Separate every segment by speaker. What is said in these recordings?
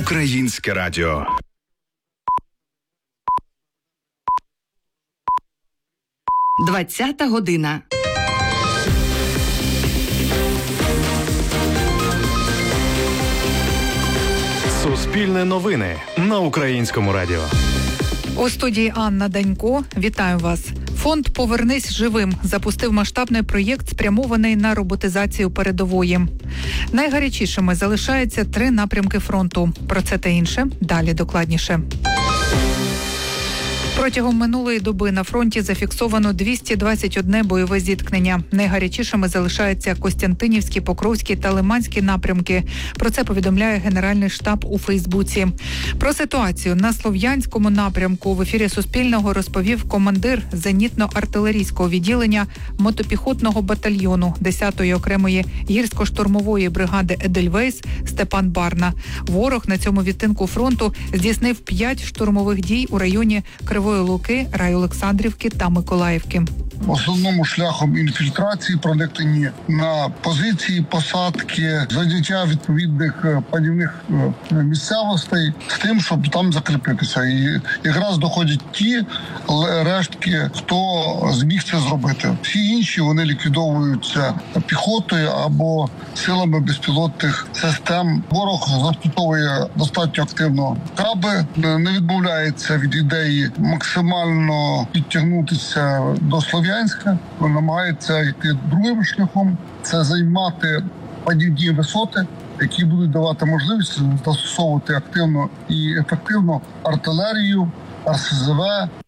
Speaker 1: Українське радіо.
Speaker 2: Двадцята година.
Speaker 3: Суспільне новини на Українському радіо.
Speaker 4: У студії Анна Данько. Вітаю вас. Фонд «Повернись живим» запустив масштабний проєкт, спрямований на роботизацію передової. Найгарячішими залишаються 3 напрямки фронту. Про це та інше далі докладніше. Протягом минулої доби на фронті зафіксовано 221 бойове зіткнення. Найгарячішими залишаються Костянтинівський, Покровський та Лиманський напрямки. Про це повідомляє Генеральний штаб у Фейсбуці. Про ситуацію на Слов'янському напрямку в ефірі Суспільного розповів командир зенітно-артилерійського відділення мотопіхотного батальйону 10-ї окремої гірсько-штурмової бригади «Едельвейс» Степан Барна. Ворог на цьому відтинку фронту здійснив 5 штурмових дій у районі Кривої Луки, Райолександрівки та Миколаївки.
Speaker 5: Основному шляхом інфільтрації проникнені на позиції посадки, заняття відповідних панівних місцевостей з тим, щоб там закріпитися. І якраз доходять ті рештки, хто зміг це зробити. Всі інші вони ліквідовуються піхотою або силами безпілотних систем. Ворог застосовує достатньо активно каби, не відмовляється від ідеї максимально підтягнутися до Слов'янська, намагається йти другим шляхом. Це займати падівні висоти, які будуть давати можливість застосовувати активно і ефективно артилерію, РСЗВ.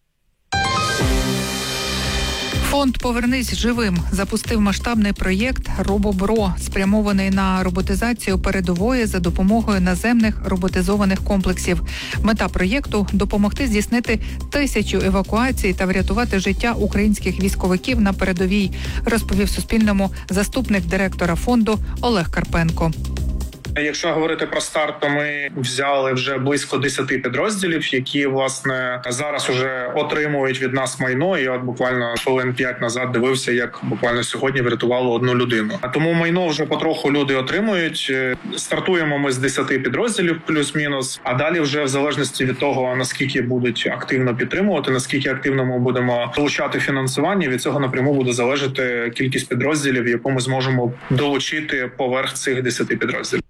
Speaker 4: Фонд «Повернись живим» запустив масштабний проєкт «Робобро», спрямований на роботизацію передової за допомогою наземних роботизованих комплексів. Мета проєкту – допомогти здійснити 1000 евакуацій та врятувати життя українських військовиків на передовій, розповів Суспільному заступник директора фонду Олег Карпенко.
Speaker 6: Якщо говорити про старт, то ми взяли вже близько 10 підрозділів, які, власне, зараз уже отримують від нас майно. І от буквально хвилин 5 назад дивився, як буквально сьогодні врятувало 1 людину. Тому майно вже потроху люди отримують. Стартуємо ми з 10 підрозділів плюс-мінус, а далі вже в залежності від того, наскільки будуть активно підтримувати, наскільки активно ми будемо долучати фінансування, від цього напряму буде залежати кількість підрозділів, яку ми зможемо долучити поверх цих 10 підрозділів.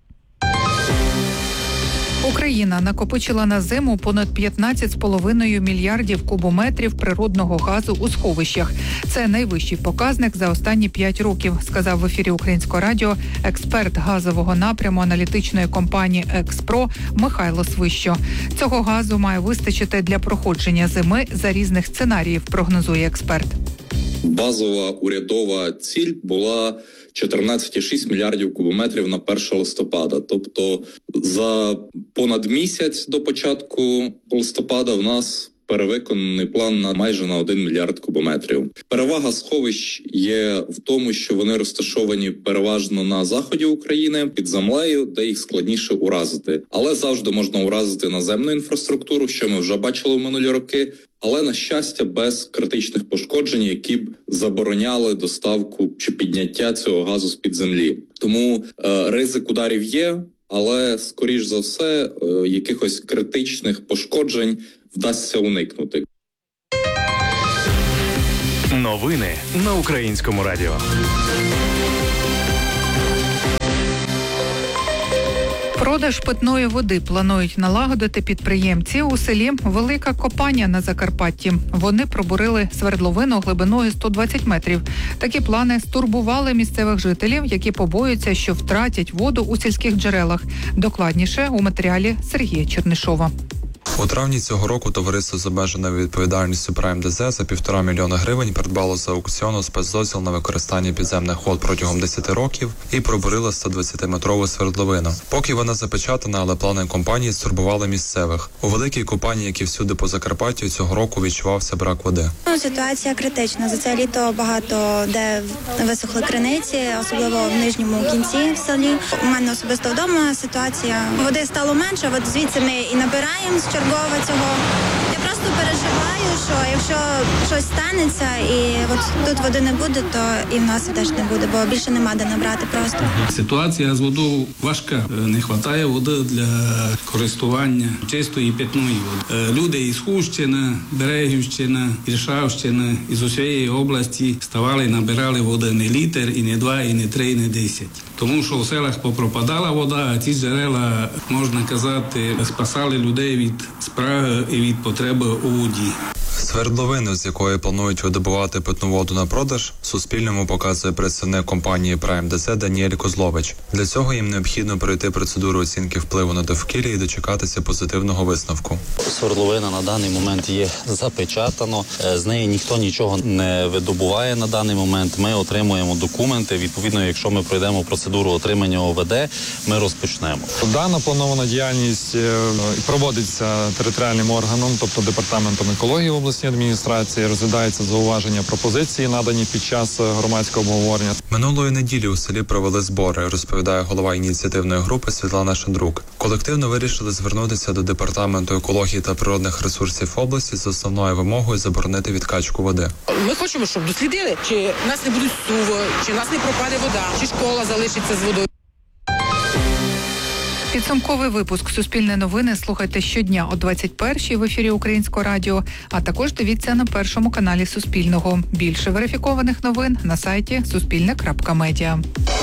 Speaker 4: Україна накопичила на зиму понад 15,5 мільярдів кубометрів природного газу у сховищах. Це найвищий показник за останні 5 років, сказав в ефірі Українського радіо експерт газового напряму аналітичної компанії «Експро» Михайло Свищо. Цього газу має вистачити для проходження зими за різних сценаріїв, прогнозує експерт.
Speaker 7: Базова урядова ціль була 14,6 мільярдів кубометрів на 1 листопада. Тобто за понад місяць до початку листопада в нас перевиконаний план на майже на 1 мільярд кубометрів. Перевага сховищ є в тому, що вони розташовані переважно на заході України, під землею, де їх складніше уразити. Але завжди можна уразити наземну інфраструктуру, що ми вже бачили в минулі роки, але, на щастя, без критичних пошкоджень, які б забороняли доставку чи підняття цього газу з-під землі. Тому ризик ударів є, але, скоріш за все, якихось критичних пошкоджень вдасться уникнути.
Speaker 3: Новини на Українському радіо.
Speaker 4: Продаж питної води планують налагодити підприємці у селі Велика Копаня на Закарпатті. Вони пробурили свердловину глибиною 120 метрів. Такі плани стурбували місцевих жителів, які побоюються, що втратять воду у сільських джерелах. Докладніше у матеріалі Сергія Чернишова.
Speaker 8: У травні цього року товариство з обмеженою відповідальністю Prime DZ за 1,5 мільйона гривень придбало з аукціону спецдозвіл на використання підземних вод протягом 10 років і пробурило 120-метрову свердловину. Поки вона запечатана, але плани компанії стурбували місцевих. У Великій Копані, як і всюди по Закарпаттю, цього року відчувався брак води.
Speaker 9: Ситуація критична. За це літо багато де висохли криниці, особливо в нижньому кінці в селі. У мене особисто вдома ситуація. Води стало менше, от звідси ми і набираємо з Чергова цього. Я просто переживаю, що якщо щось станеться і от тут води не буде, то і в нас теж не буде, бо більше нема де набрати просто.
Speaker 1: Ситуація з водою важка. Не вистачає води для користування чистої питної води. Люди із Хущина, Берегівщина, Іршавщина, із усієї області ставали, набирали води не літр, і не 2, і не 3, і не 10. Тому що в селах попропадала вода, а ці джерела, можна казати, спасали людей від спраги і від потреби у воді.
Speaker 8: Свердловину, з якої планують видобувати питну воду на продаж, Суспільному показує представник компанії Prime DC Даніель Козлович. Для цього їм необхідно пройти процедуру оцінки впливу на довкілля і дочекатися позитивного висновку.
Speaker 2: Свердловина на даний момент є запечатано, з неї ніхто нічого не видобуває на даний момент. Ми отримуємо документи, відповідно, якщо ми пройдемо процедуру отримання ОВД, ми розпочнемо.
Speaker 10: Дана планована діяльність проводиться територіальним органом, тобто департаментом екології обласної адміністрації, розглядаються зауваження, пропозиції, надані під час громадського обговорення.
Speaker 8: Минулої неділі у селі провели збори, розповідає голова ініціативної групи Світлана Шандрук. Колективно вирішили звернутися до департаменту екології та природних ресурсів області з основною вимогою заборонити відкачку води.
Speaker 11: Ми хочемо, щоб дослідили, чи в нас не будуть суви, чи в нас не пропаде вода, чи школа залишиться з водою.
Speaker 4: Підсумковий випуск «Суспільне новини» слухайте щодня о 21-й в ефірі Українського радіо, а також дивіться на першому каналі Суспільного. Більше верифікованих новин на сайті suspilne.media.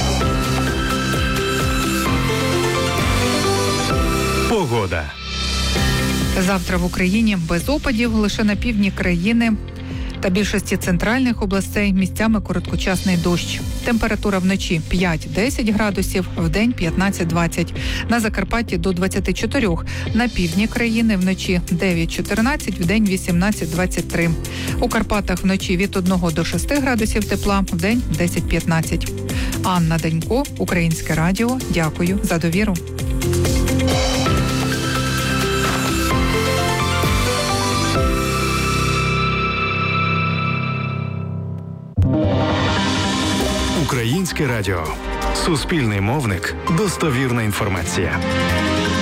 Speaker 3: Погода.
Speaker 4: Завтра в Україні без опадів, лише на півдні країни та більшості центральних областей місцями короткочасний дощ. Температура вночі 5-10 градусів, вдень 15-20. На Закарпатті до 24. На півдні країни вночі 9-14, вдень 18-23. У Карпатах вночі від 1 до 6 градусів тепла, вдень 10-15. Анна Данько, Українське радіо. Дякую за довіру.
Speaker 3: Українське радіо. Суспільний мовник. Достовірна інформація.